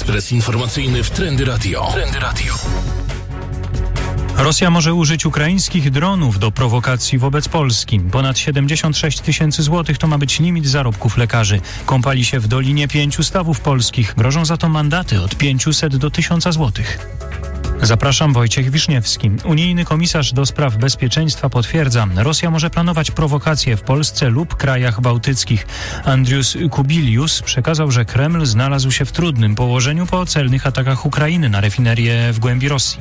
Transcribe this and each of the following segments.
Ekspres informacyjny w Trendy Radio. Rosja może użyć ukraińskich dronów do prowokacji wobec Polski. Ponad 76 tysięcy złotych to ma być limit zarobków lekarzy. Kąpali się w Dolinie 5 stawów polskich. Grożą za to mandaty od 500 do 1000 złotych. Zapraszam, Wojciech Wiszniewski. Unijny komisarz do spraw bezpieczeństwa potwierdza, Rosja może planować prowokacje w Polsce lub krajach bałtyckich. Andrius Kubilius przekazał, że Kreml znalazł się w trudnym położeniu po celnych atakach Ukrainy na rafinerię w głębi Rosji.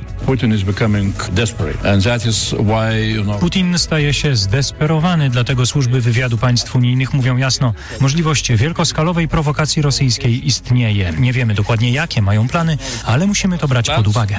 Putin staje się zdesperowany, dlatego służby wywiadu państw unijnych mówią jasno, możliwość wielkoskalowej prowokacji rosyjskiej istnieje. Nie wiemy dokładnie, jakie mają plany, ale musimy to brać pod uwagę.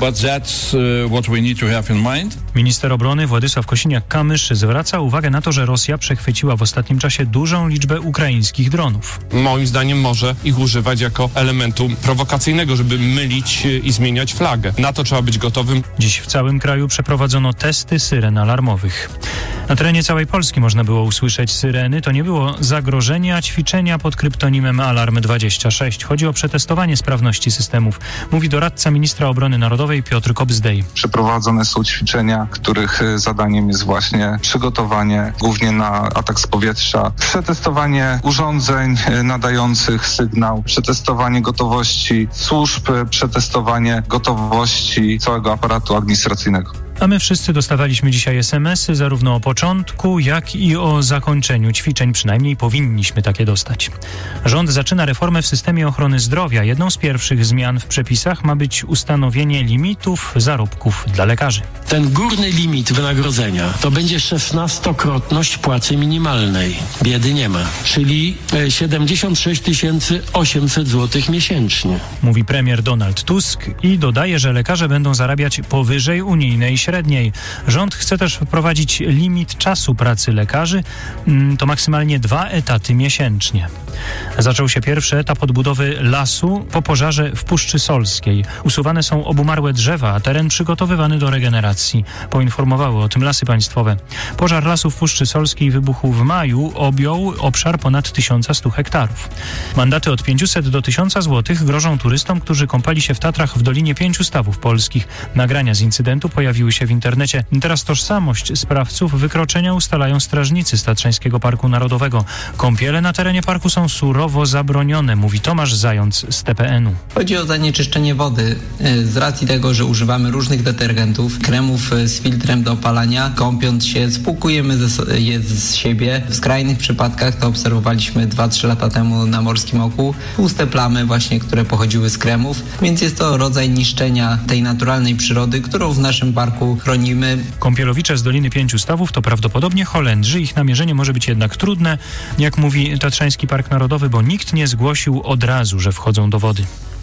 Minister obrony Władysław Kosiniak-Kamysz zwraca uwagę na to, że Rosja przechwyciła w ostatnim czasie dużą liczbę ukraińskich dronów. Moim zdaniem może ich używać jako elementu prowokacyjnego, żeby mylić i zmieniać flagę. Na to trzeba być gotowym. Dziś w całym kraju przeprowadzono testy syren alarmowych. Na terenie całej Polski można było usłyszeć syreny. To nie było zagrożenie, a ćwiczenia pod kryptonimem Alarm 26. Chodzi o przetestowanie sprawności systemów, mówi doradca ministra obrony narodowej Piotr Kobzdej. Przeprowadzone są ćwiczenia, których zadaniem jest właśnie przygotowanie głównie na atak z powietrza, przetestowanie urządzeń nadających sygnał, przetestowanie gotowości służb, przetestowanie gotowości całego aparatu administracyjnego. A my wszyscy dostawaliśmy dzisiaj SMS-y zarówno o początku, jak i o zakończeniu ćwiczeń. Przynajmniej powinniśmy takie dostać. Rząd zaczyna reformę w systemie ochrony zdrowia. Jedną z pierwszych zmian w przepisach ma być ustanowienie limitów zarobków dla lekarzy. Ten górny limit wynagrodzenia to będzie 16-krotność płacy minimalnej. Biedy nie ma. Czyli 76 800 zł miesięcznie. Mówi premier Donald Tusk i dodaje, że lekarze będą zarabiać powyżej unijnej średniej. Rząd chce też wprowadzić limit czasu pracy lekarzy, to maksymalnie 2 etaty miesięcznie. Zaczął się pierwszy etap odbudowy lasu po pożarze w Puszczy Solskiej. Usuwane są obumarłe drzewa, a teren przygotowywany do regeneracji. Poinformowały o tym Lasy Państwowe. Pożar lasu w Puszczy Solskiej wybuchł w maju, objął obszar ponad 1100 hektarów. Mandaty od 500 do 1000 złotych grożą turystom, którzy kąpali się w Tatrach w Dolinie 5 stawów polskich. Nagrania z incydentu pojawiły się w internecie. Teraz tożsamość sprawców wykroczenia ustalają strażnicy z Tatrzańskiego Parku Narodowego. Kąpiele na terenie parku są surowo zabronione, mówi Tomasz Zając z TPN-u. Chodzi o zanieczyszczenie wody z racji tego, że używamy różnych detergentów, kremów z filtrem do opalania. Kąpiąc się, spłukujemy je z siebie. W skrajnych przypadkach to obserwowaliśmy 2-3 lata temu na Morskim Oku. Puste plamy właśnie, które pochodziły z kremów, więc jest to rodzaj niszczenia tej naturalnej przyrody, którą w naszym parku chronimy. Kąpielowicze z Doliny 5 Stawów to prawdopodobnie Holendrzy. Ich namierzenie może być jednak trudne, jak mówi Tatrzański Park Narodowy, bo nikt nie zgłosił od razu, że wchodzą do wody.